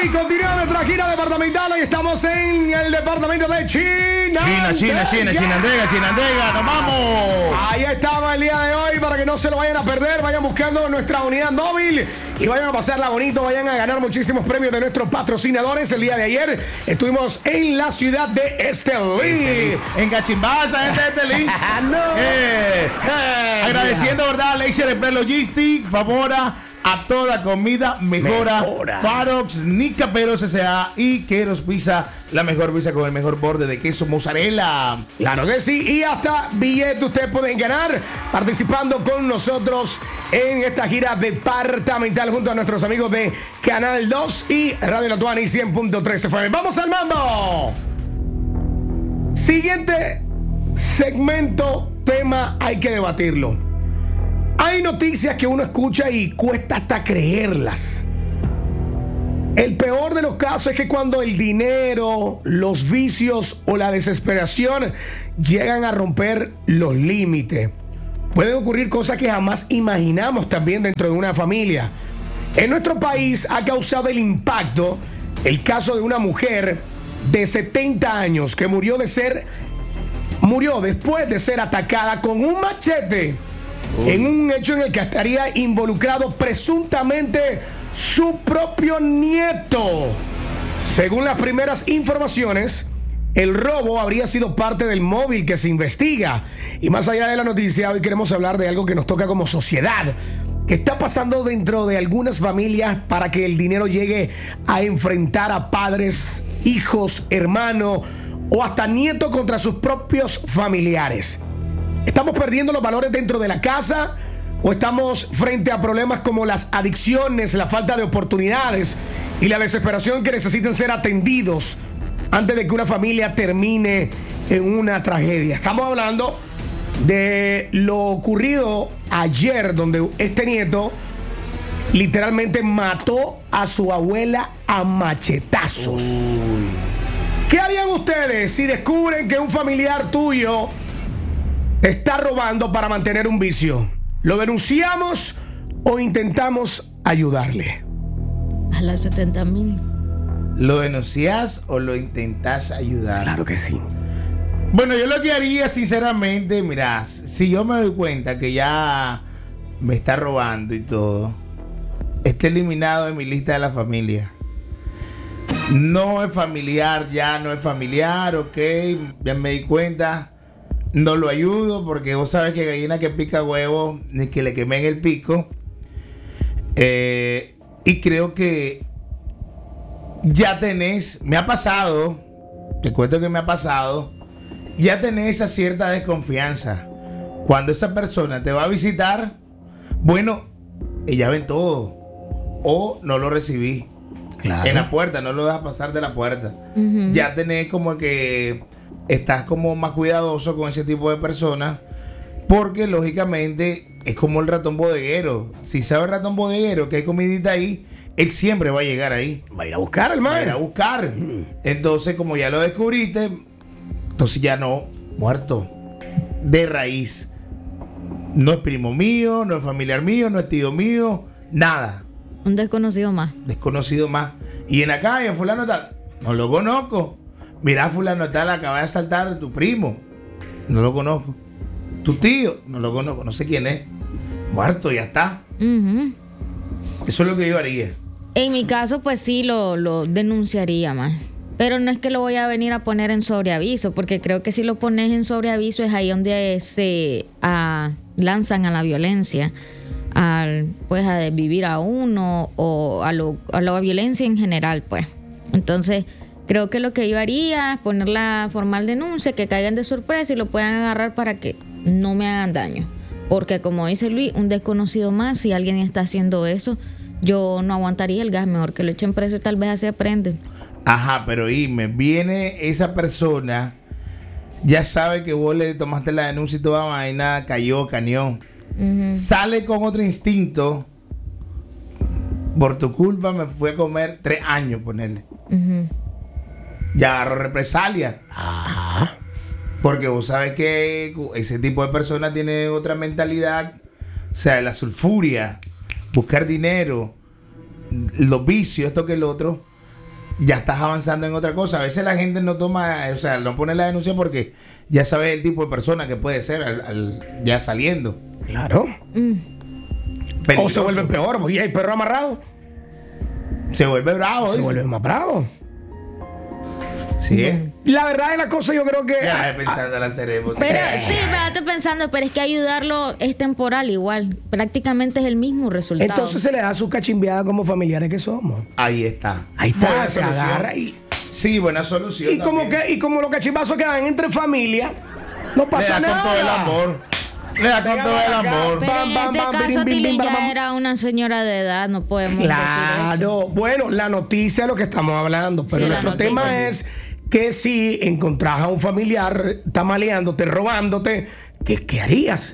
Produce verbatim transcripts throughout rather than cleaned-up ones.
Y continúa nuestra gira departamental. Hoy estamos en el departamento de China. China, China, China, Chinandega, Chinandega, nos vamos. Ahí estamos el día de hoy para que no se lo vayan a perder. Vayan buscando nuestra unidad móvil y vayan a pasarla bonito. Vayan a ganar muchísimos premios de nuestros patrocinadores. El día de ayer estuvimos en la ciudad de Estelí. En Cachimbasa, gente de Estelí. No. Eh, Eh, agradeciendo, ¿verdad? Leixer Express Logistics, Favora, a toda comida mejora. Mejora. Farox, Nica Peros S A y Queros Pizza, la mejor pizza con el mejor borde de queso mozzarella. Claro que sí, y hasta billetes ustedes pueden ganar participando con nosotros en esta gira departamental junto a nuestros amigos de Canal dos y Radio La Tuani cien punto tres F M. ¡Vamos al mambo! Siguiente segmento, tema, hay que debatirlo. Hay noticias que uno escucha y cuesta hasta creerlas. El peor de los casos es que cuando el dinero, los vicios o la desesperación llegan a romper los límites, pueden ocurrir cosas que jamás imaginamos también dentro de una familia. En nuestro país ha causado el impacto el caso de una mujer de setenta años que murió de ser murió después de ser atacada con un machete. Uy. En un hecho en el que estaría involucrado presuntamente su propio nieto. Según las primeras informaciones, el robo habría sido parte del móvil que se investiga. Y más allá de la noticia, hoy queremos hablar de algo que nos toca como sociedad. ¿Qué está pasando dentro de algunas familias para que el dinero llegue a enfrentar a padres, hijos, hermanos o hasta nietos contra sus propios familiares? ¿Estamos perdiendo los valores dentro de la casa o estamos frente a problemas como las adicciones, la falta de oportunidades y la desesperación que necesitan ser atendidos antes de que una familia termine en una tragedia? Estamos hablando de lo ocurrido ayer, donde este nieto literalmente mató a su abuela a machetazos. Uy. ¿Qué harían ustedes si descubren que un familiar tuyo está robando para mantener un vicio? ¿Lo denunciamos o intentamos ayudarle? A las setenta mil. ¿Lo denuncias o lo intentas ayudar? Claro que sí. Bueno, yo lo que haría, sinceramente, mirá, si yo me doy cuenta que ya me está robando y todo, está eliminado de mi lista de la familia. No es familiar, ya no es familiar, ok, ya me di cuenta. No lo ayudo porque vos sabes que gallina que pica huevo, ni que le quemen el pico. Eh, y creo que ya tenés, me ha pasado, te cuento que me ha pasado, ya tenés esa cierta desconfianza. Cuando esa persona te va a visitar, bueno, ella ven todo. O no lo recibí. Claro. En la puerta, no lo dejas pasar de la puerta. Uh-huh. Ya tenés como que estás como más cuidadoso con ese tipo de personas, porque lógicamente es como el ratón bodeguero. Si sabe el ratón bodeguero que hay comidita ahí, él siempre va a llegar ahí. Va a ir a buscar, hermano. Va a ir a buscar. Entonces, como ya lo descubriste, entonces ya no, muerto. De raíz. No es primo mío, no es familiar mío, no es tío mío, nada. Un desconocido más. Desconocido más. Y en la calle, fulano tal, no lo conozco. Mira, fulano tal, acaba de saltar de tu primo. No lo conozco. Tu tío, no lo conozco, no sé quién es. Muerto, ya está. Uh-huh. Eso es lo que yo haría. En mi caso, pues sí, lo, lo denunciaría más. Pero no es que lo voy a venir a poner en sobreaviso, porque creo que si lo pones en sobreaviso es ahí donde se uh, lanzan a la violencia, al, pues a desvivir a uno o a, lo, a la violencia en general, pues. Entonces, creo que lo que yo haría es poner la formal denuncia, que caigan de sorpresa y lo puedan agarrar para que no me hagan daño. Porque como dice Luis, un desconocido más, si alguien está haciendo eso, yo no aguantaría el gas, mejor que lo echen preso y tal vez así aprenden. Ajá, pero Ime, viene esa persona, ya sabe que vos le tomaste la denuncia y toda vaina, cayó, cañón. Uh-huh. Sale con otro instinto. Por tu culpa me fui a comer tres años, ponerle. Uh-huh. Ya agarró represalia. Ajá. Porque vos sabes que ese tipo de personas tiene otra mentalidad. O sea, la sulfuria, buscar dinero, los vicios, esto que el otro. ya estás avanzando en otra cosa. A veces la gente no toma, o sea, no pone la denuncia porque ya sabes el tipo de persona que puede ser al, al- ya saliendo. Claro. Mm. O Peligroso. se vuelve peor. Y hay perro amarrado. Se vuelve bravo. Se dice. vuelve más bravo. Sí, ¿eh? La verdad de la cosa, yo creo que. Ya dejé pensando en la cerebro. Pero sí, me estoy pensando, pero es que ayudarlo es temporal igual. Prácticamente es el mismo resultado. Entonces se le da su cachimbeada como familiares que somos. Ahí está. Ahí está, Buena se solución. agarra y. Sí, buena solución. Y como, también. que, y como los cachimbazos quedan entre familia, no Le pasa da nada. con todo el amor. Le da con Venga, todo el acá. amor. Pero Bam, en bam, este bam, caso, birim, bim, Tilín bim, ya bam. era una señora de edad, no podemos decir eso. Claro. Bueno, la noticia es lo que estamos hablando, pero Sí, la nuestro noticia, tema sí. es que si encontrás a un familiar tamaleándote, robándote, ¿qué, qué harías?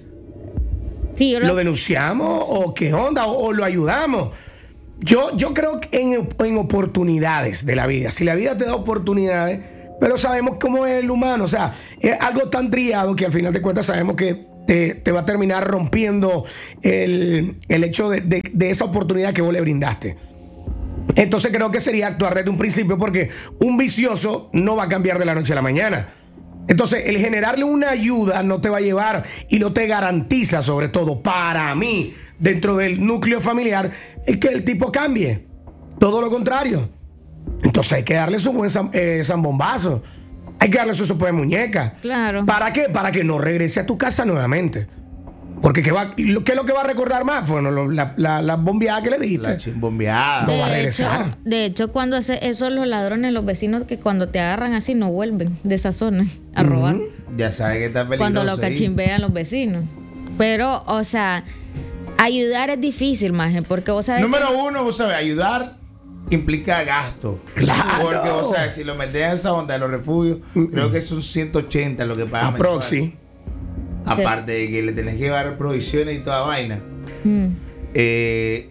Sí, yo ¿Lo lo- denunciamos o qué onda? ¿O, o lo ayudamos? Yo, yo creo que en, en oportunidades de la vida. Si la vida te da oportunidades, pero sabemos cómo es el humano. O sea, es algo tan trillado que al final de cuentas sabemos que te, te va a terminar rompiendo el, el hecho de, de- de esa oportunidad que vos le brindaste. Entonces creo que sería actuar desde un principio porque un vicioso no va a cambiar de la noche a la mañana. Entonces el generarle una ayuda no te va a llevar y no te garantiza, sobre todo para mí, dentro del núcleo familiar, el que el tipo cambie. Todo lo contrario. Entonces hay que darle su buen zam- eh, zambombazo. Hay que darle su sopa de muñeca. Claro. ¿Para qué? Para que no regrese a tu casa nuevamente. Porque ¿qué, va, lo- ¿qué es lo que va a recordar más? Bueno, lo- la, la, la bombeada que le diste. La chimbombeada. No va a de, regresar. hecho, de hecho, cuando hace eso los ladrones, los vecinos que cuando te agarran así no vuelven de esa zona a robar. Ya sabes que está peligroso. Cuando lo ahí. cachimbean los vecinos. Pero, o sea, ayudar es difícil, maje, porque vos sabés Número que- uno, vos sabés, ayudar implica gasto. Claro. Porque, o sea, si lo metes en esa onda de los refugios, creo que son ciento ochenta lo que pagan. A mensual. proxy. Aparte de que le tenés que llevar provisiones y toda vaina. Mm. Eh,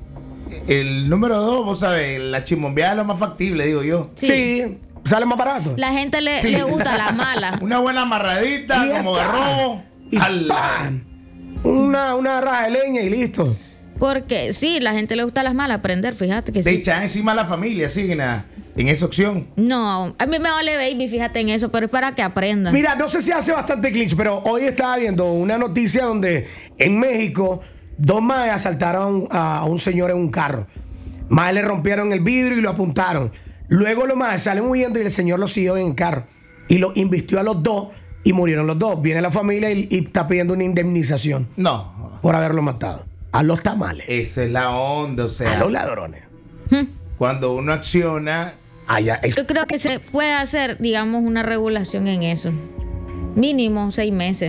el número dos, vos sabés, la chimbombeada es lo más factible, digo yo. Sí. Sí, sale más barato. La gente le, Sí. le gusta la mala. Una buena amarradita, Y como de está. robo. Y al- ¡pam! Una, una raja de leña y listo. Porque sí, la gente le gusta las malas, aprender, fíjate que Te sí. echas encima a la familia, así en, la- en esa opción. No, a mí me vale baby, fíjate en eso, pero es para que aprendan. Mira, no sé si hace bastante clinch, pero hoy estaba viendo una noticia donde en México dos más asaltaron a un señor en un carro. Más le rompieron el vidrio y lo apuntaron. Luego los más salen huyendo y el señor lo siguió en el carro. Y lo invistió a los dos y murieron los dos. Viene la familia y, y está pidiendo una indemnización No, por haberlo matado. A los tamales. esa es la onda, o A sea, los ladrones. cuando uno acciona, Allá, es- Yo creo que se puede hacer, digamos, una regulación en eso. Mínimo seis meses.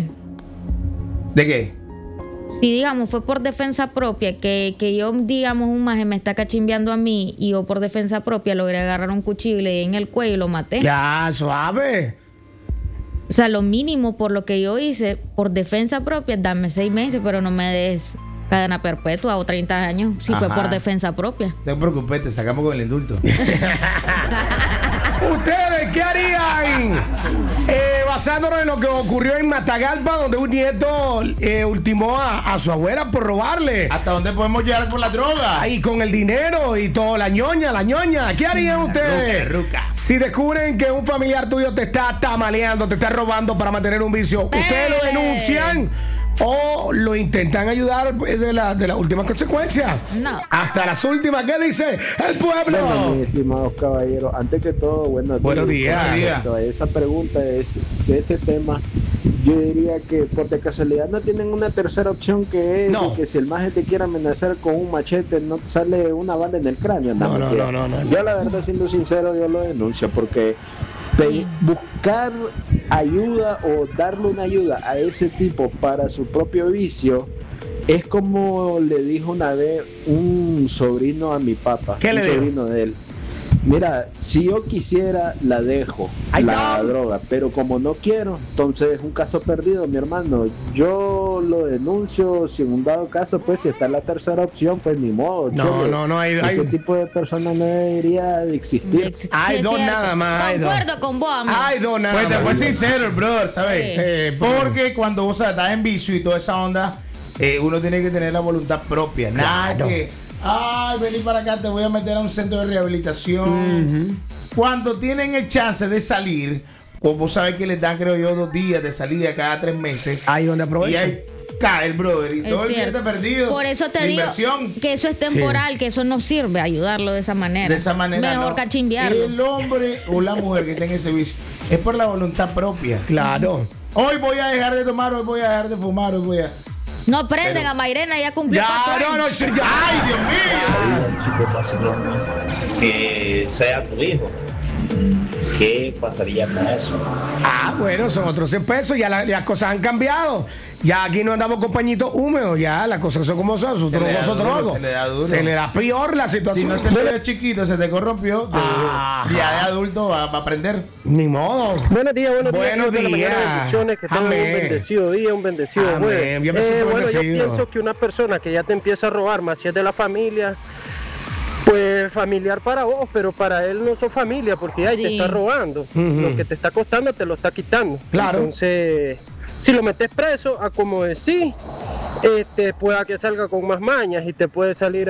¿de qué? Si, digamos, fue por defensa propia, que, que yo, digamos, un maje me está cachimbeando a mí y yo por defensa propia logré agarrar un cuchillo y le di en el cuello y lo maté. ya, suave. O sea, lo mínimo por lo que yo hice, por defensa propia, dame seis meses, pero no me des cadena perpetua o treinta años si fue Ajá. por defensa propia. No te preocupes, te sacamos con el indulto. ¿Ustedes qué harían? Eh, basándonos en lo que ocurrió en Matagalpa, donde un nieto eh, ultimó a, a su abuela por robarle. ¿Hasta dónde podemos llegar con la droga? Ahí con el dinero y todo, la ñoña, la ñoña. ¿Qué harían ustedes? ruca, ruca. Si descubren que un familiar tuyo te está tamaleando, te está robando para mantener un vicio, ¿ustedes lo ¡Eh! denuncian o lo intentan ayudar pues, de, la- de las últimas consecuencias? No. Hasta las últimas. ¿Qué dice el Bueno, pueblo? mis estimados caballeros, antes que todo, buenos, Buenos días. Con respecto a esa pregunta es, de este tema, yo diría que por de casualidad no tienen una tercera opción que es No. de que si el maje te quiere amenazar con un machete, no te sale una bala en el cráneo. No, no, mentira. no, no, no. Yo la verdad, siendo sincero, yo lo denuncio porque pe- buscar ayuda o darle una ayuda a ese tipo para su propio vicio es como le dijo una vez un sobrino a mi papá, ¿Qué un le dijo? sobrino de él. Mira, si yo quisiera, la dejo, Ahí la está. droga, pero como no quiero, entonces es un caso perdido, mi hermano. Yo lo denuncio, si en un dado caso, pues si está la tercera opción, pues ni modo. No, chele. no, no, hay- hay- Ese tipo de personas no debería de existir. Sí, Hay es dos cierto. nada más, hay dos. Concuerdo con vos, amor. Ay, dona. Pues te fue sincero el brother, ¿sabes? Sí. Eh, pues, Porque cuando vos estás en vicio y toda esa onda, eh, uno tiene que tener la voluntad propia. Nada Claro. que, ay, vení para acá, te voy a meter a un centro de rehabilitación. cuando tienen el chance de salir, como sabes que les dan, creo yo, dos días de salida cada tres meses. Ahí donde Y aprovechan. ahí cae el brother y Es todo el cierto. billete perdido. Por eso te la digo inversión. que eso es temporal, que eso no sirve, ayudarlo de esa manera. De esa manera, Mejor no. cachimbearlo. El hombre o la mujer que tenga ese vicio es por la voluntad propia. Claro. Hoy voy a dejar de tomar, hoy voy a dejar de fumar, hoy voy a... No prenden Pero- a Mairena, ya cumplió Ya, cuatro no, años. no, sí, ya. ¡Ay, Dios mío! chico vacilón, que sea tu hijo. ¿Qué pasaría con eso? Ah, bueno, son otros cien pesos, ya la- las cosas han cambiado. Ya aquí no andamos con pañitos húmedos, ya las cosas son como son, sus Se le da trogos son duro, trogos. se le da duro. Se le da peor la Si situación. no se le dio chiquito, se te corrompió, de- Ajá. ya de adulto va, va a aprender. Ni modo. Buenos días, buenos días. Buenos Dios de la mañana, días. bendiciones, que tengan un Amén. bendecido día, un bendecido Amén. jueves. Yo me siento bueno, yo bendecido. pienso que una persona que ya te empieza a robar, más si es de la familia, pues familiar para vos, pero para él no sos familia, porque ahí te Sí. está robando. Ujú. Lo que te está costando te lo está quitando. Claro. Entonces, si lo metes preso, a como decís, este, pueda que salga con más mañas y te puede salir